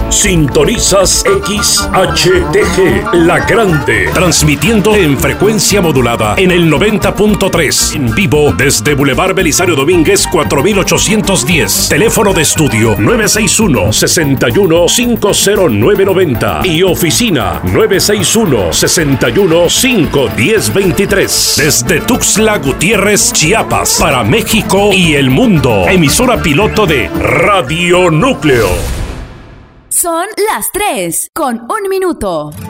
Sintonizas XHTG, La Grande, transmitiendo en frecuencia modulada en el 90.3, en vivo desde Boulevard Belisario Domínguez 4810. Teléfono de estudio 961-61-50990 y oficina 961-61-51023. Desde Tuxtla Gutiérrez, Chiapas, para México y el mundo. Emisora piloto de Radio Núcleo. Son las 3 con 1 minuto.